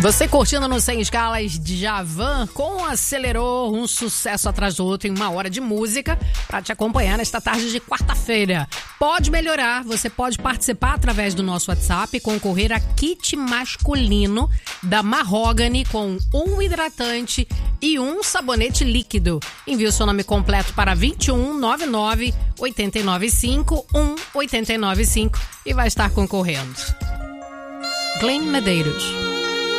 Você curtindo no Sem Escalas de Djavan com Acelerou, um sucesso atrás do outro em uma hora de música para te acompanhar nesta tarde de quarta-feira. Pode melhorar, você pode participar através do nosso WhatsApp e concorrer a kit masculino da Mahogany com um hidratante e um sabonete líquido. Envie o seu nome completo para 2199 895 1895 e vai estar concorrendo. Glenn Medeiros.